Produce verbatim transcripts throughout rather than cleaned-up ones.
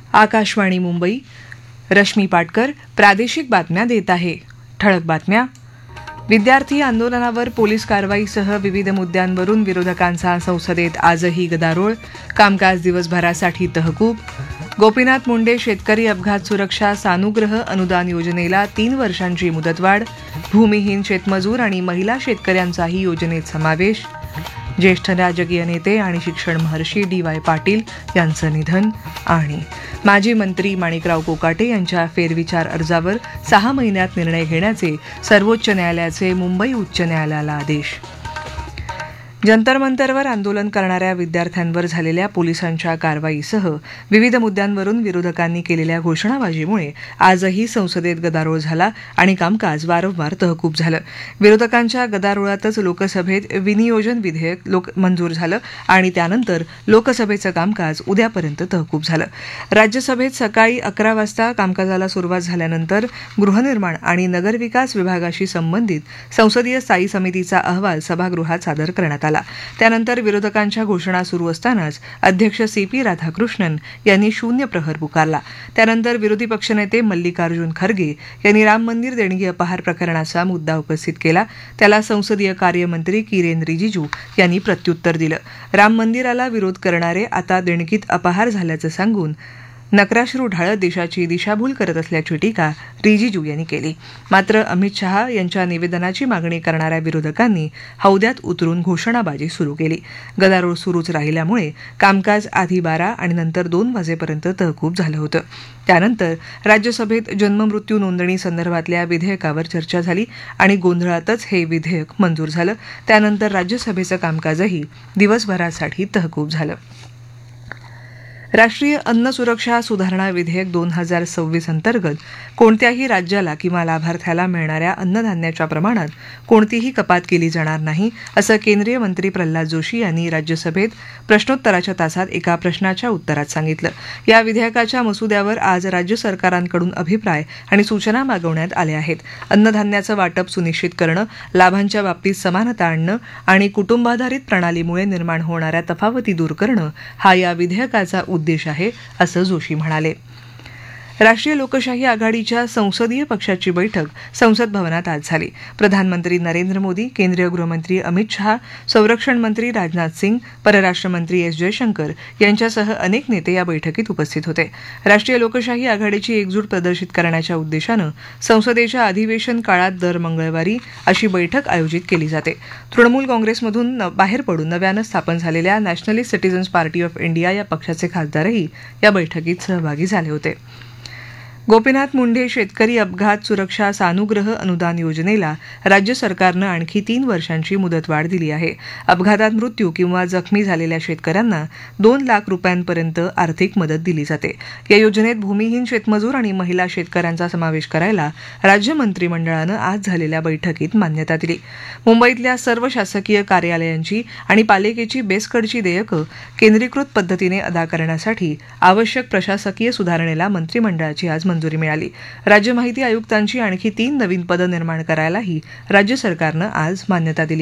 आकाशवाणी मुंबई. रश्मी पाटकर प्रादेशिक बातम्या देत आहे. ठळक बातम्या. विद्यार्थी आंदोलनावर पोलीस कारवाईसह विविध मुद्द्यांवरून विरोधकांचा संसदेत आजही गदारोळ. कामकाज दिवसभरासाठी तहकूब. गोपीनाथ मुंडे शेतकरी अपघात सुरक्षा सानुग्रह अनुदान योजनेला तीन वर्षांची मुदतवाढ. भूमिहीन शेतमजूर आणि महिला शेतकऱ्यांचाही योजनेत समावेश. ज्येष्ठ राजकीय नेते आणि शिक्षण महर्षी डी वाय पाटील यांचं निधन. आणि माजी मंत्री माणिकराव कोकाटे यांच्या फेरविचार अर्जावर सहा महिन्यात निर्णय घेण्याचे सर्वोच्च न्यायालयाचे मुंबई उच्च न्यायालयाला आदेश. जंतर मंतरवर आंदोलन करणाऱ्या विद्यार्थ्यांवर झालेल्या पोलिसांच्या कारवाईसह विविध मुद्द्यांवरून विरोधकांनी केलेल्या घोषणाबाजीमुळे आजही संसदेत गदारोळ झाला आणि कामकाज वारंवार तहकूब झालं. विरोधकांच्या गदारोळातच लोकसभेत विनियोजन विधेयक लोक मंजूर झालं आणि त्यानंतर लोकसभेचं कामकाज उद्यापर्यंत तहकूब झालं. राज्यसभेत सकाळी अकरा वाजता कामकाजाला सुरुवात झाल्यानंतर गृहनिर्माण आणि नगरविकास विभागाशी संबंधित संसदीय स्थायी समितीचा अहवाल सभागृहात सादर करण्यात आला. त्यानंतर विरोधकांच्या घोषणा सुरू असतानाच अध्यक्ष सी पी राधाकृष्णन यांनी शून्य प्रहर पुकारला. त्यानंतर विरोधी पक्षनेते मल्लिकार्जुन खरगे यांनी राम मंदिर देणगी अपहार प्रकरणाचा मुद्दा उपस्थित केला. त्याला संसदीय कार्यमंत्री किरेन रिजिजू यांनी प्रत्युत्तर दिलं. राम मंदिराला विरोध करणारे आता देणगीत अपहार झाल्याचं सांगून नक्राश्रू ढाळत देशाची दिशाभूल करत असल्याची टीका रिजिजू यांनी केली. मात्र अमित शहा यांच्या निवेदनाची मागणी करणाऱ्या विरोधकांनी हौद्यात उतरून घोषणाबाजी सुरू केली. गदारोळ सुरूच राहिल्यामुळे कामकाज आधी बारा आणि नंतर दोन वाजेपर्यंत तहकूब झालं होतं. त्यानंतर राज्यसभेत जन्ममृत्यू नोंदणी संदर्भातल्या विधेयकावर चर्चा झाली आणि गोंधळातच हे विधेयक मंजूर झालं. त्यानंतर राज्यसभेचं कामकाजही दिवसभरासाठी तहकूब झालं. राष्ट्रीय अन्न सुरक्षा सुधारणा विधेयक दोन हजार सव्वीस अंतर्गत कोणत्याही राज्याला किंवा लाभार्थ्याला मिळणाऱ्या अन्नधान्याच्या प्रमाणात कोणतीही कपात केली जाणार नाही, असं केंद्रीय मंत्री प्रल्हाद जोशी यांनी राज्यसभेत प्रश्नोत्तराच्या तासात एका प्रश्नाच्या उत्तरात सांगितलं. या विधेयकाच्या मसुद्यावर आज राज्य सरकारांकडून अभिप्राय आणि सूचना मागवण्यात आल्या आहेत. अन्नधान्याचं वाटप सुनिश्चित करणं, लाभांच्या बाबतीत समानता आणणं आणि कुटुंबाधारित प्रणालीमुळे निर्माण होणाऱ्या तफावती दूर करणं हा या विधेयकाचा उद्देश आहे, असं जोशी म्हणाले. राष्ट्रीय लोकशाही आघाडीच्या संसदीय पक्षाची बैठक संसद भवनात आज झाली. प्रधानमंत्री नरेंद्र मोदी, केंद्रीय गृहमंत्री अमित शहा, संरक्षण मंत्री राजनाथ सिंग, परराष्ट्र मंत्री एस जयशंकर यांच्यासह अनेक नेते या बैठकीत उपस्थित होते. राष्ट्रीय लोकशाही आघाडीची एकजूट प्रदर्शित करण्याच्या उद्देशानं संसदेच्या अधिवेशन काळात दर मंगळवारी अशी बैठक आयोजित केली जाते. तृणमूल काँग्रेसमधून बाहेर पडून नव्यानं स्थापन झालेल्या nationalist citizens party of India या पक्षाचे खासदारही या बैठकीत सहभागी झाले होते. गोपीनाथ मुंडे शेतकरी अपघात सुरक्षा सानुग्रह अनुदान योजनेला राज्य सरकारनं आणखी तीन वर्षांची मुदतवाढ दिली आहे. अपघातात मृत्यू किंवा जखमी झालेल्या शेतकऱ्यांना दोन लाख रुपयांपर्यंत आर्थिक मदत दिली जाते. या योजनेत भूमिहीन शेतमजूर आणि महिला शेतकऱ्यांचा समावेश करायला राज्य मंत्रिमंडळानं आज झालेल्या बैठकीत मान्यता दिली. मुंबईतल्या सर्व शासकीय कार्यालयांची आणि पालिकेची बेस्कडची देयकं केंद्रीकृत पद्धतीने अदा करण्यासाठी आवश्यक प्रशासकीय सुधारणेला मंत्रिमंडळाची आज मंजुरी मिळाली. राज्य माहिती आयुक्तांची आणखी तीन नवीन पदं निर्माण करायलाही राज्य सरकारनं आज मान्यता दिली.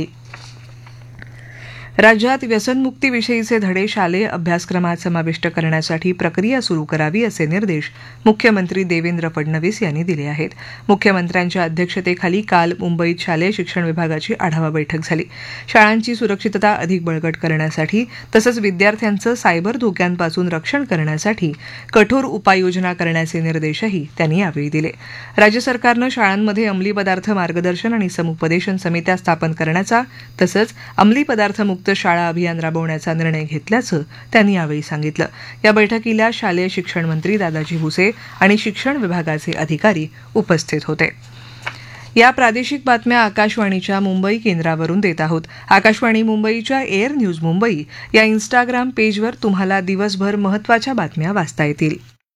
राज्यात व्यसनमुक्तीविषयीचे धडे शालेय अभ्यासक्रमात समाविष्ट करण्यासाठी प्रक्रिया सुरू करावी असे निर्देश मुख्यमंत्री देवेंद्र फडणवीस यांनी दिले आहेत. मुख्यमंत्र्यांच्या अध्यक्षतेखाली काल मुंबईत शालेय शिक्षण विभागाची आढावा बैठक झाली. शाळांची सुरक्षितता अधिक बळकट करण्यासाठी तसंच विद्यार्थ्यांचं सायबर धोक्यांपासून रक्षण करण्यासाठी कठोर उपाययोजना करण्याचे निर्देशही त्यांनी यावेळी दिले. राज्य सरकारनं शाळांमध्ये अंमली पदार्थ मार्गदर्शन आणि समुपदेशन समित्या स्थापन करण्याचा तसंच अंमली पदार्थ मुक्त शाळा अभियान राबवण्याचा निर्णय घेतल्याचं त्यांनी यावेळी सांगितलं. या बैठकीला शालेय शिक्षण मंत्री दादाजी भुसे आणि शिक्षण विभागाचे अधिकारी उपस्थित होते. या प्रादेशिक बातम्या आकाशवाणीच्या मुंबई केंद्रावरून देत आहोत. आकाशवाणी मुंबईच्या एअर न्यूज मुंबई या इन्स्टाग्राम पेजवर तुम्हाला दिवसभर महत्त्वाच्या बातम्या वाचता येतील.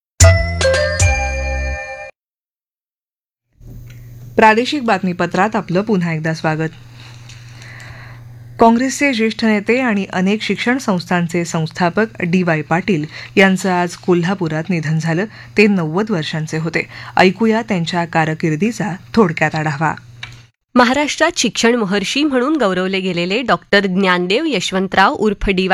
प्रादेशिक बातमीपत्रात आपलं पुन्हा एकदा स्वागत. काँग्रेसचे ज्येष्ठ नेते आणि अनेक शिक्षण संस्थांचे संस्थापक डी वाय पाटील यांचं आज कोल्हापुरात निधन झालं. ते नव्वद वर्षांचे होते. ऐकूया त्यांच्या कारकिर्दीचा थोडक्यात आढावा. महाराष्ट्रात शिक्षण महर्षी म्हणून गौरवले गेलेले डॉक्टर ज्ञानदेव यशवंतराव उर्फ डी